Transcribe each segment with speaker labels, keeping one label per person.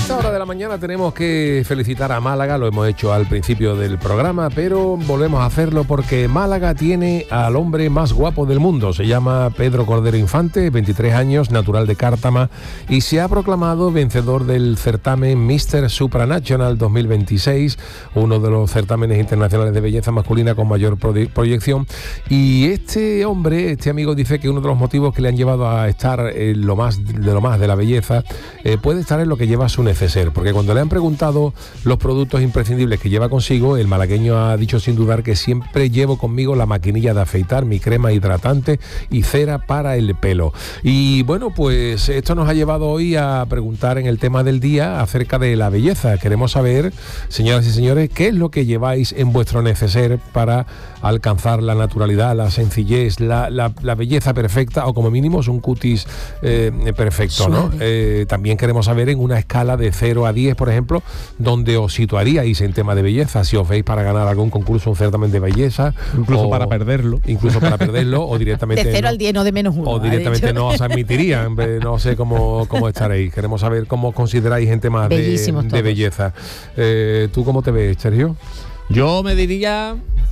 Speaker 1: esta hora de la mañana tenemos que felicitar a Málaga, lo hemos hecho al principio del programa, pero volvemos a hacerlo porque Málaga tiene al hombre más guapo del mundo. Se llama Pedro Cordero Infante, 23 años, natural de Cártama, y se ha proclamado vencedor del certamen Mr. Supranational 2026, uno de los certámenes internacionales de belleza masculina con mayor proyección. Y este hombre, este amigo, dice que uno de los motivos que le han llevado a estar en lo más de la belleza puede estar en lo que lleva su neceser, porque cuando le han preguntado los productos imprescindibles que lleva consigo, el malagueño ha dicho sin dudar que siempre llevo conmigo la maquinilla de afeitar, mi crema hidratante y cera para el pelo. Y bueno, pues esto nos ha llevado hoy a preguntar en el tema del día acerca de la belleza. Queremos saber, señoras y señores, qué es lo que lleváis en vuestro neceser para alcanzar la naturalidad, la sencillez, la belleza perfecta, o como mínimo un cutis perfecto, ¿no? También queremos saber en una escala de 0 a 10, por ejemplo, dónde os situaríais en tema de belleza, si os veis para ganar algún concurso, un certamen de belleza,
Speaker 2: incluso para perderlo,
Speaker 1: o directamente
Speaker 3: de 0 al 10, no de menos 1.
Speaker 1: O directamente no os admitirían. No sé cómo estaréis. Queremos saber cómo consideráis en temas de belleza. ¿Tú cómo te ves, Sergio?
Speaker 2: Yo me diría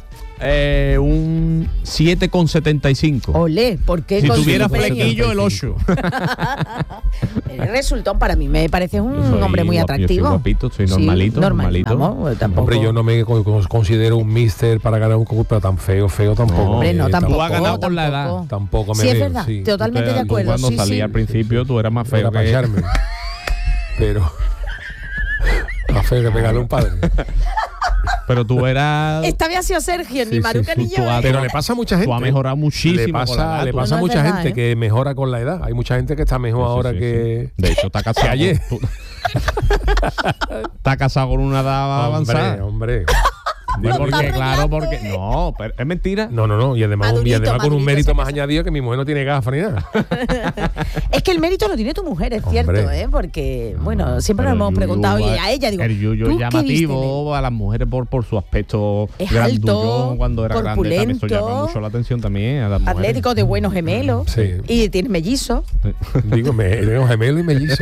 Speaker 2: un 7,75.
Speaker 3: Olé, ¿por qué?
Speaker 2: Si tuviera flequillo, el 8.
Speaker 3: El resultón para mí me parece un hombre muy atractivo.
Speaker 2: Yo soy guapito, soy normalito.
Speaker 3: Vamos, tampoco.
Speaker 1: Hombre, yo no me considero un mister para ganar un concurso, pero tan feo tampoco.
Speaker 3: Hombre, no, tampoco.
Speaker 2: Tú has ganado por la edad.
Speaker 1: Tampoco me
Speaker 3: veo.
Speaker 1: Sí,
Speaker 3: es verdad, sí. Totalmente de acuerdo.
Speaker 2: Cuando salí al principio, tú eras más feo
Speaker 1: que echarme. Pero más feo que pegarle a un padre.
Speaker 2: Pero tú eras...
Speaker 3: Esta vez ha sido Sergio, ni Maruca ni yo.
Speaker 1: Pero le pasa a mucha gente.
Speaker 2: Tú has mejorado muchísimo.
Speaker 1: Le pasa a mucha gente que mejora con la edad. Hay mucha gente que está mejor ahora que...
Speaker 2: De hecho, está casado.
Speaker 1: ayer.
Speaker 2: Está casado con una edad avanzada.
Speaker 1: Hombre.
Speaker 2: Porque no, pero es mentira.
Speaker 1: No, y además con un mérito más añadido, que mi mujer no tiene gafas ni nada.
Speaker 3: Es que el mérito lo tiene tu mujer, es cierto, porque bueno, siempre nos hemos preguntado, y a ella digo,
Speaker 2: el yuyo es llamativo a las mujeres por su aspecto
Speaker 3: alto,
Speaker 2: cuando era grande, también eso llama mucho la atención también a las mujeres.
Speaker 3: Atlético, de buenos gemelos, y tiene mellizos.
Speaker 1: Digo, gemelo y mellizo.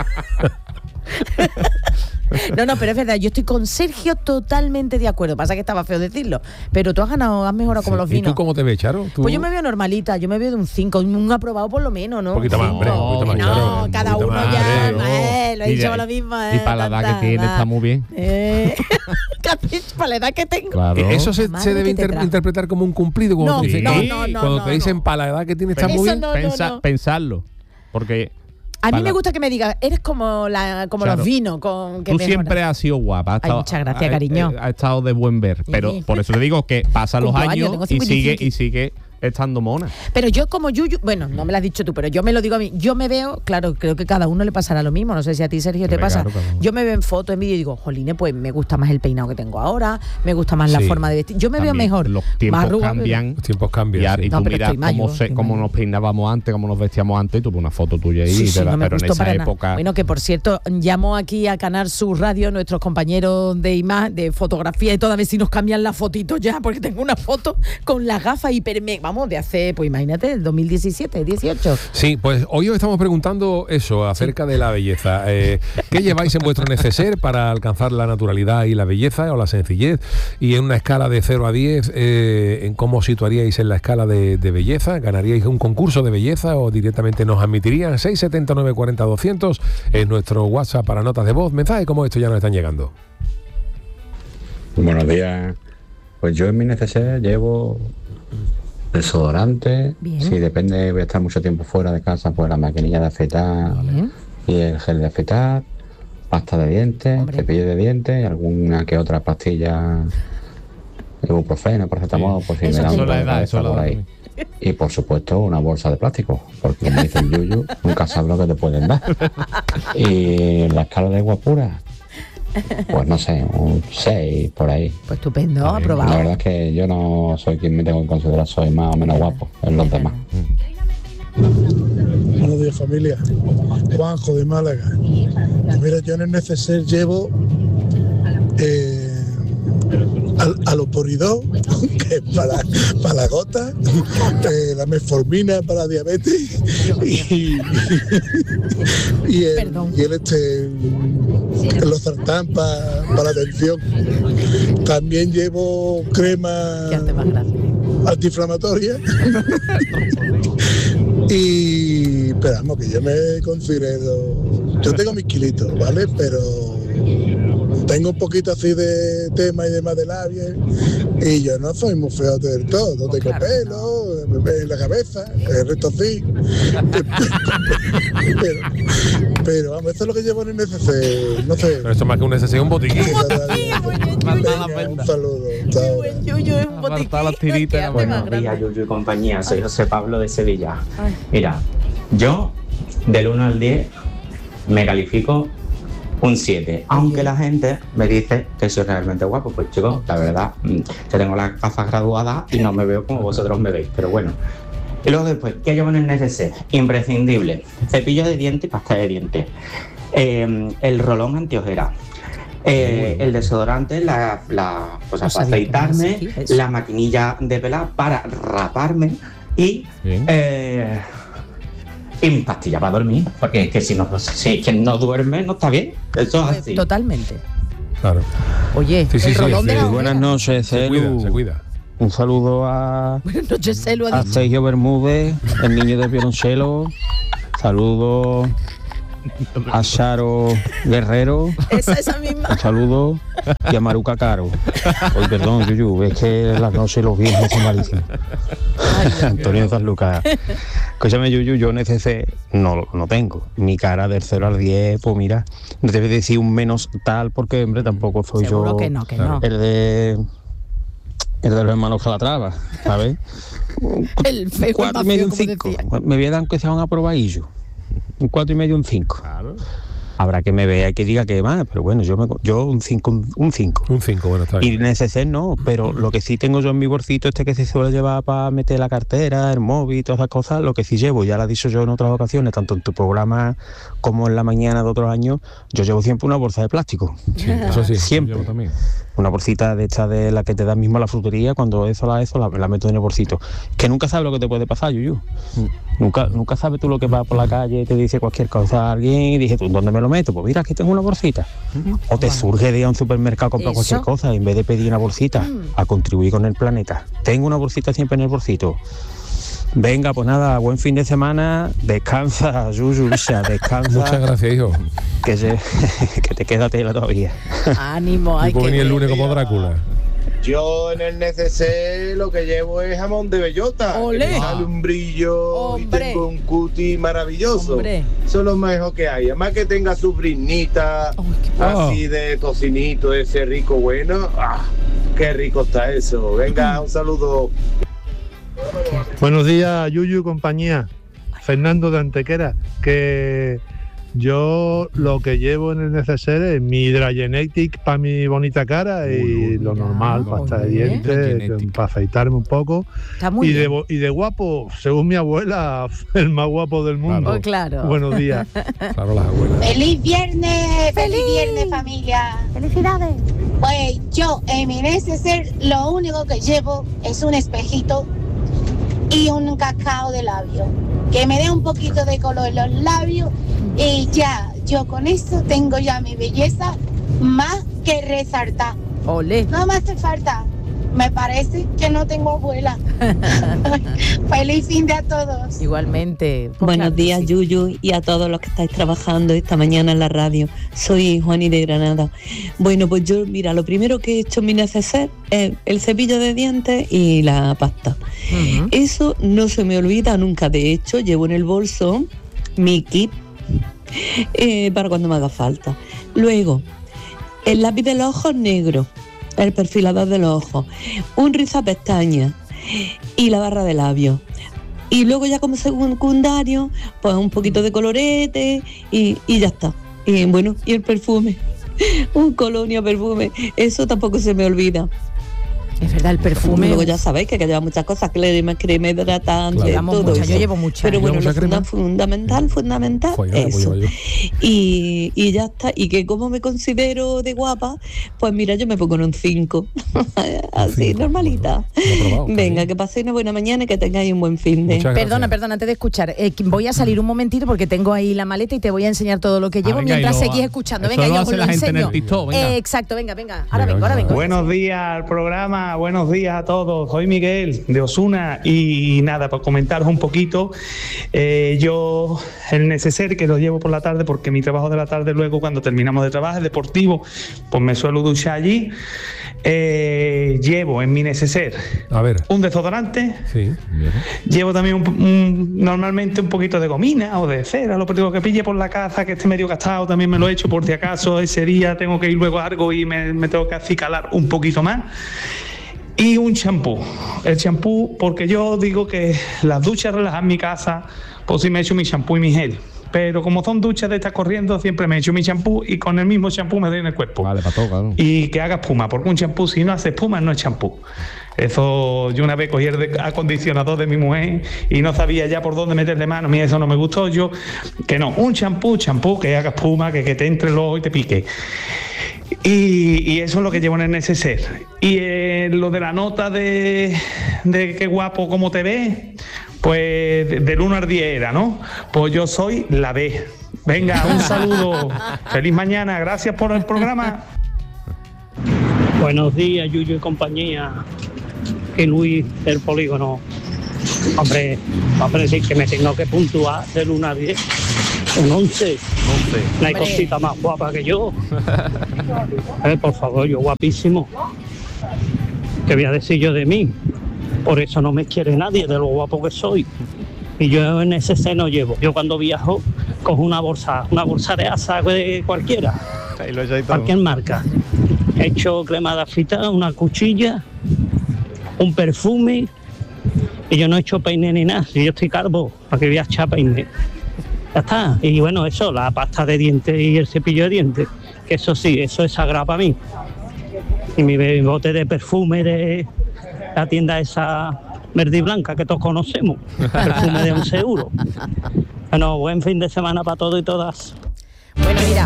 Speaker 3: No, pero es verdad, yo estoy con Sergio totalmente de acuerdo. Pasa que estaba feo decirlo, pero tú has mejorado como los vinos.
Speaker 1: ¿Y tú cómo te ves, Charo?
Speaker 3: Pues yo me veo normalita, yo me veo de un 5, un aprobado por lo menos, ¿no?
Speaker 1: Un poquito más, hombre.
Speaker 3: No, cada uno ya, lo he dicho lo mismo.
Speaker 2: Y para la edad que tiene está muy bien.
Speaker 3: Para la edad que tengo.
Speaker 1: Claro. Eso se debe interpretar como un cumplido cuando te dicen para la edad que tiene está muy bien.
Speaker 2: Pensarlo, porque...
Speaker 3: A mí me gusta que me digas, eres como los vinos.
Speaker 2: Tú siempre has sido guapa.
Speaker 3: Muchas gracias, cariño.
Speaker 2: Ha estado de buen ver. Pero por eso te digo que pasan los años y sigue estando mona.
Speaker 3: Pero yo como Yuyu, bueno, no me lo has dicho tú, pero yo me lo digo a mí. Yo me veo, claro, creo que cada uno le pasará lo mismo. No sé si a ti, Sergio, te pasa. Claro. Yo me veo en fotos, en vídeo y digo, jolines, pues me gusta más el peinado que tengo ahora, me gusta más la forma de vestir. Yo me veo mejor.
Speaker 2: Los tiempos cambian.
Speaker 1: Los tiempos cambian.
Speaker 2: Y tú miras cómo nos peinábamos antes, cómo nos vestíamos antes, y tú pones una foto tuya ahí. Pero en esa época...
Speaker 3: Bueno, que por cierto, llamo aquí a Canal Sur Radio, nuestros compañeros de fotografía y todo, a ver si nos cambian la fotito ya, porque tengo una foto con las gafas vamos, de hace... Pues imagínate, 2017, 18.
Speaker 1: Sí, pues hoy os estamos preguntando eso, acerca de la belleza. ¿Qué lleváis en vuestro neceser para alcanzar la naturalidad y la belleza o la sencillez? Y en una escala de 0 a 10, ¿en cómo situaríais en la escala de belleza? ¿Ganaríais un concurso de belleza o directamente nos admitirían? 679 40 200 es nuestro WhatsApp para notas de voz. Mensajes como esto ya nos están llegando.
Speaker 4: Buenos días. Pues yo en mi neceser llevo... desodorante. Bien. Si depende, voy a estar mucho tiempo fuera de casa, pues la maquinilla de afeitar y el gel de afeitar, pasta de dientes, cepillo de dientes y alguna que otra pastilla, ibuprofeno, paracetamol, pues si me dan una cabeza por ahí. Y por supuesto una bolsa de plástico, porque como dice el Yuyu, nunca sabes lo que te pueden dar. Y la escala de guapura, pues no sé, un 6 por ahí.
Speaker 3: Pues estupendo, aprobado.
Speaker 4: La verdad es que yo no soy quien me tengo que considerar, soy más o menos guapo en los demás.
Speaker 5: Buenos días, familia. Juanjo de Málaga. Pues mira, yo en el neceser llevo a los poridón, que es para la gota, la metformina para la diabetes y el losartán para la tensión. También llevo crema antiinflamatoria. Y esperamos que yo me considero, yo tengo mis kilitos, ¿vale? Pero tengo un poquito así de tema y demás de labios y yo no soy muy feo del todo, no tengo pelo en la cabeza, el resto sí. pero vamos, eso es lo que llevo en el NCC, no sé.
Speaker 1: Pero esto más que un NCC, un botiquín.
Speaker 5: Un saludo.
Speaker 6: Buenos días, Yuyu y compañía. Soy José Pablo de Sevilla. Mira, yo del 1 al 10 me califico un 7, aunque la gente me dice que soy realmente guapo. Pues chicos, la verdad, yo tengo las gafas graduadas y no me veo como vosotros me veis, pero bueno. Y luego después, ¿qué llevo en el NCC? Imprescindible: cepillo de dientes y pasta de dientes, el rolón antiojera, el desodorante, pues para afeitarme, la maquinilla de pelar para raparme y mis pastillas para dormir, porque es que si que no duerme no está bien. Eso es así.
Speaker 3: Totalmente.
Speaker 1: Claro.
Speaker 3: Oye,
Speaker 1: sí,
Speaker 3: rolón de la
Speaker 2: buenas noches, Celu.
Speaker 1: Se cuida.
Speaker 2: Un saludo a
Speaker 3: Buenas noches, Celu.
Speaker 2: A Sergio Bermúdez, el niño de violonchelo. Saludo a Charo Guerrero.
Speaker 3: Esa misma.
Speaker 2: Un saludo. Y a Maruca Caro. Oye, perdón, Yuyu, es que las noches los viernes son malísimos. Antonio Sanlúcar. Escúchame, Yuyu, yo NCC no tengo. Mi cara del 0 al 10, pues mira, no te voy a decir un menos tal, porque, hombre, tampoco soy
Speaker 3: seguro
Speaker 2: yo
Speaker 3: que no.
Speaker 2: el de los hermanos Calatrava, ¿sabes?
Speaker 3: El feo
Speaker 2: 4,5, un 5. Me voy a dar aunque sea un aprobadillo. Un 4,5, un 5.
Speaker 1: Claro.
Speaker 2: Habrá que me vea y que diga que más, pero bueno, yo un 5. Un 5,
Speaker 1: bueno, está bien.
Speaker 2: Y NCC no, pero lo que sí tengo yo en mi bolsito, que se suele llevar para meter la cartera, el móvil y todas esas cosas, lo que sí llevo, ya lo he dicho yo en otras ocasiones, tanto en tu programa como en la mañana de otros años, yo llevo siempre una bolsa de plástico.
Speaker 1: Sí, eso sí.
Speaker 2: Siempre.
Speaker 1: Yo también.
Speaker 2: Una bolsita de esta de la que te da mismo la frutería, cuando la meto en el bolsito. Que nunca sabes lo que te puede pasar, Yuyu. Nunca sabes tú lo que vas por la calle y te dice cualquier cosa a alguien y dices, ¿tú dónde me lo meto? Pues mira, aquí tengo una bolsita. O te surge de ir a un supermercado a comprar cualquier cosa y en vez de pedir una bolsita a contribuir con el planeta. Tengo una bolsita siempre en el bolsito. Venga, pues nada, buen fin de semana. Descansa, Yuyu, descansa.
Speaker 1: Muchas gracias, hijo.
Speaker 2: Que te queda tela todavía.
Speaker 3: Ánimo, hay
Speaker 1: que venir el lunes
Speaker 7: día.
Speaker 1: como Drácula.
Speaker 7: Yo en el NCC lo que llevo es jamón de bellota.
Speaker 3: ¡Olé!
Speaker 7: Que me sale un brillo.
Speaker 3: ¡Hombre!
Speaker 7: Y tengo un cuti maravilloso.
Speaker 3: ¡Hombre!
Speaker 7: Eso es lo mejor que hay. Además que tenga su brinita, así de tocinito, ese rico bueno. ¡Ah! ¡Qué rico está eso! Venga, un saludo.
Speaker 5: Buenos días, Yuyu y compañía. Fernando de Antequera, que yo lo que llevo en el neceser es mi Dragenetic para mi bonita cara y lo normal, pasta de dientes, para afeitarme un poco. Y de guapo, según mi abuela, el más guapo del mundo.
Speaker 3: Claro.
Speaker 5: Buenos días.
Speaker 1: Claro, las abuelas.
Speaker 8: ¡Feliz viernes! ¡Feliz viernes, familia!
Speaker 3: ¡Felicidades!
Speaker 8: Pues yo en mi neceser lo único que llevo es un espejito y un cacao de labio, que me dé un poquito de color en los labios y ya, yo con esto tengo ya mi belleza más que resaltar.
Speaker 3: ¡Olé!
Speaker 8: No me hace falta, me parece que no tengo abuela. Feliz fin de a todos.
Speaker 3: Igualmente.
Speaker 9: Buenos días, Yuyu, y a todos los que estáis trabajando esta mañana en la radio. Soy Juani de Granada. Bueno, pues yo, mira, lo primero que he hecho en mi neceser es el cepillo de dientes y la pasta. Eso no se me olvida nunca. De hecho, llevo en el bolso mi kit para cuando me haga falta. Luego, el lápiz de los ojos negro, el perfilador de los ojos, un rizapestañas y la barra de labios. Y luego ya como secundario, pues un poquito de colorete y ya está. Y bueno, y el perfume, un colonia perfume, eso tampoco se me olvida.
Speaker 3: Es verdad, el perfume.
Speaker 9: Luego ya sabéis que lleva muchas cosas, crema hidratante,
Speaker 3: claro.
Speaker 9: todo
Speaker 3: yo
Speaker 9: eso.
Speaker 3: llevo muchas.
Speaker 9: Pero bueno, lo fundamental eso. Y ya está. Y que como me considero de guapa, pues mira, yo me pongo en un 5. Así, normalita. Venga, que paséis una buena mañana y que tengáis un buen fin de.
Speaker 3: Perdona, antes de escuchar, voy a salir un momentito porque tengo ahí la maleta y te voy a enseñar todo lo que llevo mientras seguís escuchando. Venga, yo os lo enseño. Exacto, venga. Ahora vengo.
Speaker 10: Buenos días al programa, buenos días a todos. Soy Miguel de Osuna y nada, para comentaros un poquito, yo el neceser que lo llevo por la tarde porque mi trabajo de la tarde luego cuando terminamos de trabajar deportivo, pues me suelo duchar allí. Llevo en mi neceser un desodorante, llevo también normalmente un poquito de gomina o de cera, lo primero que pille por la casa que esté medio gastado también me lo echo por si acaso ese día tengo que ir luego a algo y me tengo que acicalar un poquito más. Y un champú. El champú, porque yo digo que las duchas relajan mi casa, pues sí me echo mi champú y mi gel. Pero como son duchas de estas corriendo, siempre me echo mi champú y con el mismo champú me doy en el cuerpo. Vale, para todo, claro. Y que haga espuma, porque un champú si no hace espuma no es champú. Eso, yo una vez cogí el acondicionador de mi mujer y no sabía ya por dónde meterle mano. Mira, eso no me gustó. Yo, que no, un champú que haga espuma, que te entre el ojo y te pique. Y eso es lo que llevo en el neceser. Y lo de la nota de qué guapo, cómo te ves, pues del 1 al 10 era, ¿no? Pues yo soy la B. Venga, un saludo. Feliz mañana, gracias por el programa.
Speaker 11: Buenos días, Yuyu y compañía. Que Luis del Polígono. Hombre, sí que me tengo que puntuar del 1 al 10. Un 11. No hay cosita más guapa que yo. Por favor, yo guapísimo. ¿Qué voy a decir yo de mí? Por eso no me quiere nadie, de lo guapo que soy. Y yo en ese seno llevo. Yo cuando viajo cojo una bolsa de asa de cualquiera. Cualquier marca. He hecho crema de afeitar, una cuchilla, un perfume. Y yo no he hecho peine ni nada. Si yo estoy calvo, ¿para qué voy a echar peine? Ya está. Y bueno, eso, la pasta de dientes y el cepillo de dientes. Que eso sí, eso es sagrado para mí. Y mi bote de perfume de la tienda esa verde y blanca que todos conocemos. Perfume de 11 euros. Bueno, buen fin de semana para todos y todas.
Speaker 3: Bueno, mira.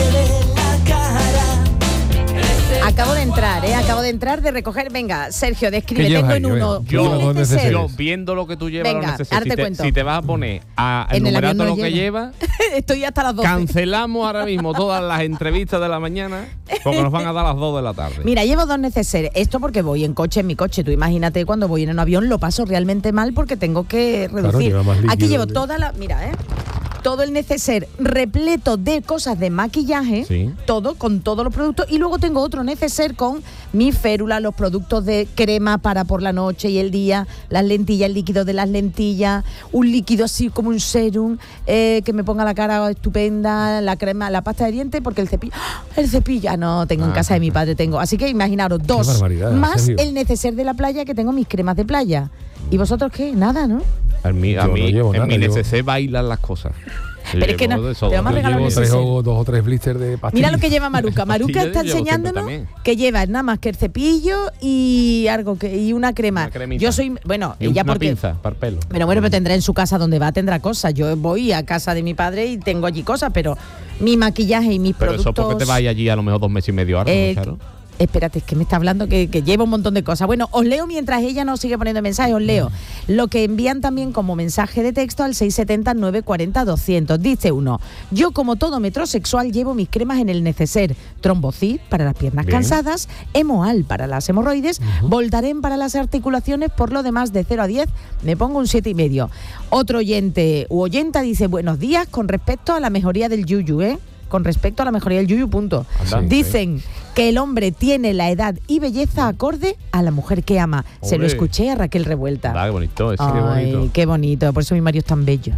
Speaker 3: Acabo de entrar, de recoger. Venga, Sergio, describe, tengo en uno.
Speaker 12: Yo, viendo lo que tú llevas,
Speaker 3: venga,
Speaker 12: si te vas a poner a enumerar todo lo que llevas,
Speaker 3: estoy hasta las 12.
Speaker 12: Cancelamos ahora mismo todas las entrevistas de la mañana porque nos van a dar las 2 de la tarde.
Speaker 3: Mira, llevo 2 neceseres. Esto porque voy en mi coche. Tú imagínate cuando voy en un avión, lo paso realmente mal porque tengo que reducir. Claro, aquí llevo toda la... Mira, todo el neceser repleto de cosas de maquillaje, todo, con todos los productos, y luego tengo otro neceser con mi férula, los productos de crema para por la noche y el día, las lentillas, el líquido de las lentillas, un líquido así como un serum, que me ponga la cara estupenda, la crema, la pasta de dientes, porque el cepillo, no, tengo en casa de mi padre, así que imaginaros 2, más el neceser de la playa, que tengo mis cremas de playa. ¿Y vosotros qué? Nada, ¿no?
Speaker 12: A mí en mi neceser bailan las cosas.
Speaker 3: Pero es que no, te vamos a regalar
Speaker 1: dos o tres blisters de pastillas.
Speaker 3: Mira lo que lleva Maruca. Maruca está enseñándonos que lleva nada más que el cepillo y y una crema. Yo soy, bueno,
Speaker 12: y
Speaker 3: ella
Speaker 12: una
Speaker 3: porque
Speaker 12: pinza para el pelo.
Speaker 3: Pero tendrá en su casa donde va, tendrá cosas. Yo voy a casa de mi padre y tengo allí cosas, pero mi maquillaje y mis productos.
Speaker 12: Pero eso porque te vayas allí a lo mejor 2 meses y medio ahora, claro.
Speaker 3: Espérate, es que me está hablando que lleva un montón de cosas. Bueno, os leo mientras ella nos sigue poniendo mensajes, os leo lo que envían también como mensaje de texto al 670-940-200. Dice uno: yo como todo metrosexual llevo mis cremas en el neceser. Trombocid para las piernas cansadas, Hemoal para las hemorroides, Voltaren para las articulaciones. Por lo demás, de 0 a 10 me pongo un 7,5. Otro oyente u oyenta dice: buenos días, con respecto a la mejoría del yuyu, con respecto a la mejoría del yuyu, punto. Dicen que el hombre tiene la edad y belleza acorde a la mujer que ama. ¡Olé! Se lo escuché a Raquel Revuelta.
Speaker 12: Qué bonito,
Speaker 3: qué bonito. Qué bonito, por eso mi marido es tan bello.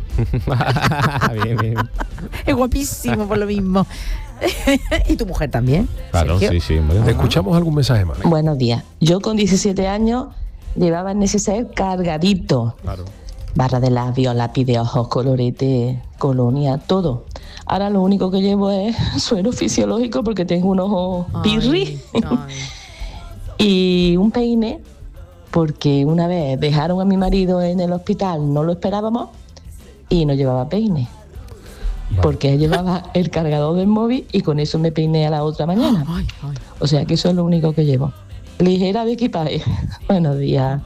Speaker 12: bien.
Speaker 3: Es guapísimo por lo mismo. ¿Y tu mujer también?
Speaker 12: Claro, Sergio. Sí.
Speaker 1: ¿Escuchamos algún mensaje más?
Speaker 13: Buenos días. Yo con 17 años llevaba el neceser cargadito. Claro. Barra de labios, lápiz de ojos, colorete, colonia, todo. Ahora lo único que llevo es suero fisiológico porque tengo un ojo pirri. Y un peine, porque una vez dejaron a mi marido en el hospital, no lo esperábamos, y no llevaba peine. Porque llevaba el cargador del móvil y con eso me peiné a la otra mañana. O sea que eso es lo único que llevo. Ligera de equipaje. Buenos días.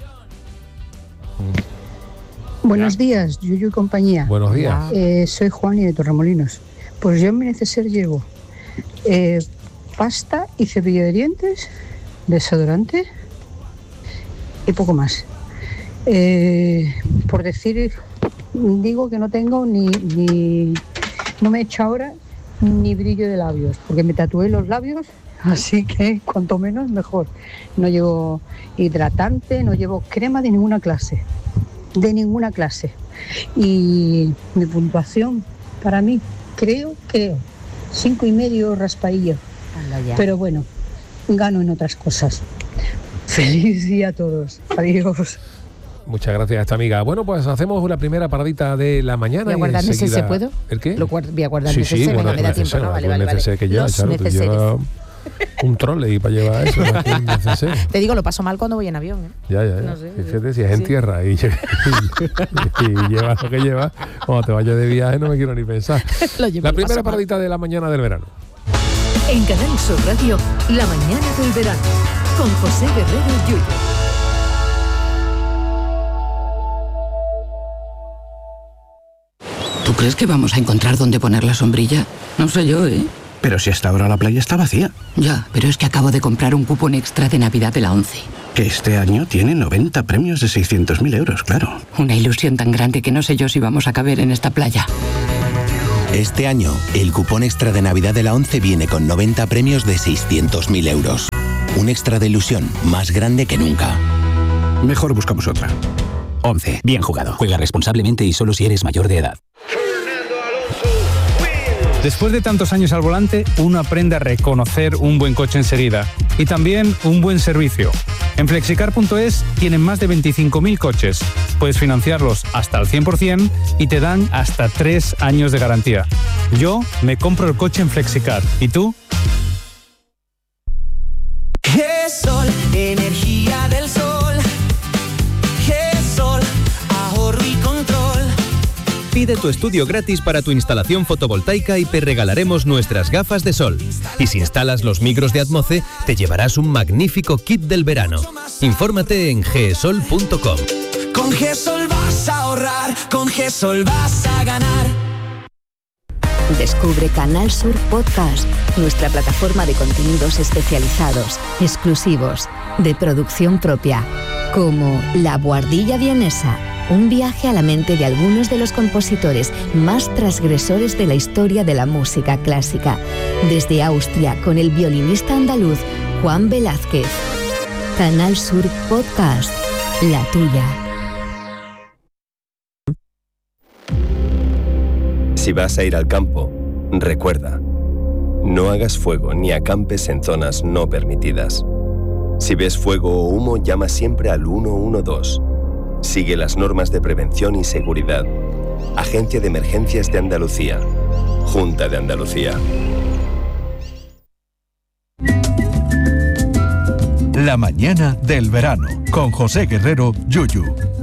Speaker 14: Buenos días, Yuyu y compañía.
Speaker 1: Buenos días.
Speaker 14: Soy Juan y de Torremolinos. Pues yo en mi neceser llevo pasta y cepillo de dientes, desodorante y poco más. Por decir, digo que no tengo no me he hecho ahora ni brillo de labios, porque me tatué los labios, así que cuanto menos mejor. No llevo hidratante, no llevo crema de ninguna clase. Y mi puntuación para mí, creo, 5,5 raspadillo. Pero bueno, gano en otras cosas. Feliz día a todos. Adiós.
Speaker 1: Muchas gracias a esta amiga. Bueno, pues hacemos una primera paradita de la mañana.
Speaker 3: ¿Voy a guardar neceser, puedo?
Speaker 1: ¿El qué?
Speaker 3: Voy a guardar neceser, venga, me da tiempo, ¿no? Vale.
Speaker 1: Que lleva,
Speaker 3: Los
Speaker 1: Charo,
Speaker 3: neceseres.
Speaker 1: lleva un trolley para llevar eso.
Speaker 3: Te digo, lo paso mal cuando voy en avión, ¿eh?
Speaker 1: Ya.
Speaker 3: No sé,
Speaker 1: fíjate, si es en tierra y llevas lo que llevas, cuando te vayas de viaje no me quiero ni pensar. La primera paradita de la mañana del verano.
Speaker 15: En Canal Sur Radio, la mañana del verano, con José Guerrero Yuyu.
Speaker 16: ¿Tú crees que vamos a encontrar dónde poner la sombrilla? No sé yo, ¿eh?
Speaker 17: Pero si hasta ahora la playa está vacía.
Speaker 16: Ya, pero es que acabo de comprar un cupón extra de Navidad de la ONCE.
Speaker 17: Que este año tiene 90 premios de 600.000 euros, claro.
Speaker 16: Una ilusión tan grande que no sé yo si vamos a caber en esta playa.
Speaker 18: Este año, el cupón extra de Navidad de la ONCE viene con 90 premios de 600.000 euros. Un extra de ilusión más grande que nunca.
Speaker 17: Mejor buscamos otra.
Speaker 18: ONCE, bien jugado. Juega responsablemente y solo si eres mayor de edad.
Speaker 19: Después de tantos años al volante, uno aprende a reconocer un buen coche enseguida y también un buen servicio. En Flexicar.es tienen más de 25.000 coches. Puedes financiarlos hasta el 100% y te dan hasta 3 años de garantía. Yo me compro el coche en Flexicar. ¿Y tú?
Speaker 20: GESOL, energía del sol. GESOL, ahorro y control.
Speaker 21: Pide tu estudio gratis para tu instalación fotovoltaica y te regalaremos nuestras gafas de sol. Y si instalas los micros de Atmoce, te llevarás un magnífico kit del verano. Infórmate en gesol.com.
Speaker 20: Con GESOL vas a ahorrar, con GESOL vas a ganar.
Speaker 22: Descubre Canal Sur Podcast, nuestra plataforma de contenidos especializados, exclusivos, de producción propia, como La Buhardilla Vienesa, un viaje a la mente de algunos de los compositores más transgresores de la historia de la música clásica, desde Austria con el violinista andaluz Juan Velázquez. Canal Sur Podcast, la tuya.
Speaker 23: Si vas a ir al campo, recuerda, no hagas fuego ni acampes en zonas no permitidas. Si ves fuego o humo, llama siempre al 112. Sigue las normas de prevención y seguridad. Agencia de Emergencias de Andalucía. Junta de Andalucía.
Speaker 24: La mañana del verano, con José Guerrero Yuyu.